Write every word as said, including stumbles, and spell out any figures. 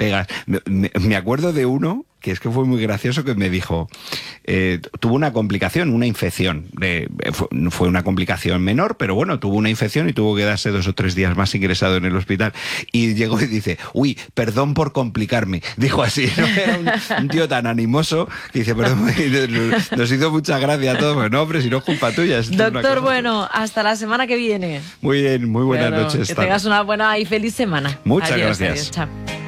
pegas. Me, me, me acuerdo de uno que es que fue muy gracioso, que me dijo, eh, tuvo una complicación, una infección. De, fue, fue una complicación menor, pero bueno, tuvo una infección y tuvo que darse dos o tres días más ingresado en el hospital. Y llegó y dice, uy, perdón por complicarme. Dijo así, ¿no? Era un, un tío tan animoso que dice, perdón, nos hizo mucha gracia a todos. Pero no, hombre, si no es culpa tuya. Es Doctor, bueno, hasta la semana que viene. Muy bien, muy buenas bueno, noches. Que tengas una buena y feliz semana. Muchas adiós, gracias. Adiós, chao.